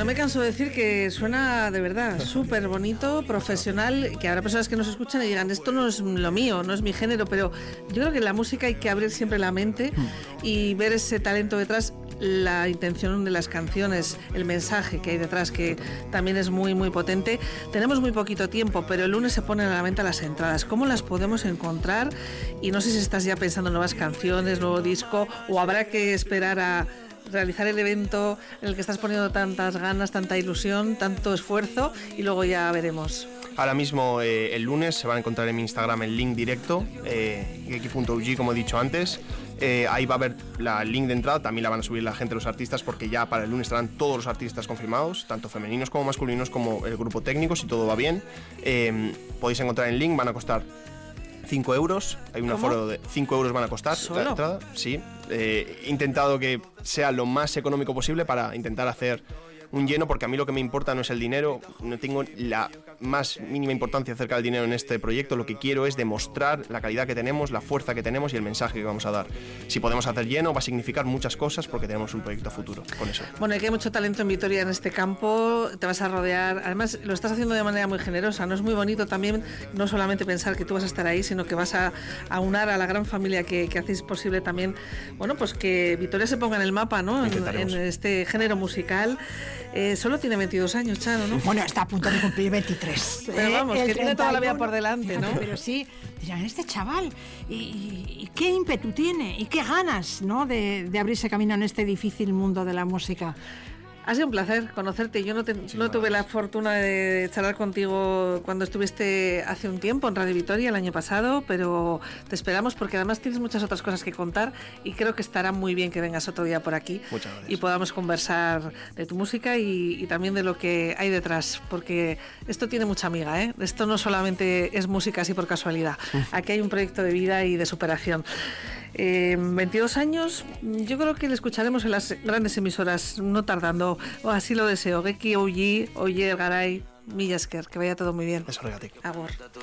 no me canso de decir que suena de verdad súper bonito, profesional, que habrá personas que nos escuchan y digan, esto no es lo mío, no es mi género, pero yo creo que en la música hay que abrir siempre la mente y ver ese talento detrás, la intención de las canciones, el mensaje que hay detrás, que también es muy, muy potente. Tenemos muy poquito tiempo, pero el lunes se ponen a la venta las entradas. ¿Cómo las podemos encontrar? Y no sé si estás ya pensando en nuevas canciones, nuevo disco, o habrá que esperar a realizar el evento en el que estás poniendo tantas ganas, tanta ilusión, tanto esfuerzo, y luego ya veremos. Ahora mismo el lunes se van a encontrar en mi Instagram el link directo, geki.ug, como he dicho antes. Ahí va a haber el link de entrada, también la van a subir la gente, los artistas, porque ya para el lunes estarán todos los artistas confirmados, tanto femeninos como masculinos, como el grupo técnico, si todo va bien. Podéis encontrar el link, van a costar 5 euros, hay un aforo de 5 euros van a costar la entrada. Sí, he intentado que sea lo más económico posible para intentar hacer un lleno, porque a mí lo que me importa no es el dinero, no tengo la más mínima importancia acerca del dinero en este proyecto. Lo que quiero es demostrar la calidad que tenemos, la fuerza que tenemos y el mensaje que vamos a dar. Si podemos hacer lleno va a significar muchas cosas, porque tenemos un proyecto futuro con eso. Bueno, y que hay mucho talento en Vitoria en este campo, te vas a rodear, además lo estás haciendo de manera muy generosa, ¿no? Es muy bonito también no solamente pensar que tú vas a estar ahí, sino que vas a unar a la gran familia que hacéis posible también, bueno, pues que Vitoria se ponga en el mapa, ¿no? En este género musical. Solo tiene 22 años, Charo, ¿no? Bueno, está a punto de cumplir 23. Pero vamos, que tiene toda la vida por delante, ¿no? Pero sí, dirán, este chaval, ¿y qué ímpetu tiene? ¿Y qué ganas, ¿no? de abrirse camino en este difícil mundo de la música. Ha sido un placer conocerte. Yo no tuve la fortuna de charlar contigo cuando estuviste hace un tiempo en Radio Vitoria el año pasado, pero te esperamos porque además tienes muchas otras cosas que contar y creo que estará muy bien que vengas otro día por aquí y podamos conversar de tu música y también de lo que hay detrás, porque esto tiene mucha amiga, ¿eh? Esto no solamente es música así por casualidad. Aquí hay un proyecto de vida y de superación. 22 años, yo creo que le escucharemos en las grandes emisoras, no tardando, así lo deseo. Geki, Oye, Garay, Mila esker, que vaya todo muy bien. Eso, regatik. Agur.